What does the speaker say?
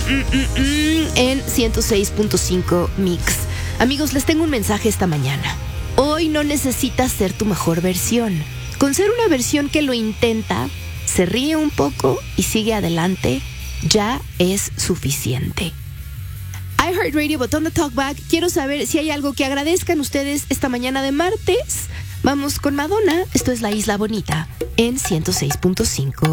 en 106.5 Mix. Amigos, les tengo un mensaje esta mañana. Hoy no necesitas ser tu mejor versión. Con ser una versión que lo intenta, se ríe un poco y sigue adelante, ya es suficiente. iHeartRadio, botón de talkback. Quiero saber si hay algo que agradezcan ustedes esta mañana de martes. Vamos con Madonna. Esto es La Isla Bonita en 106.5.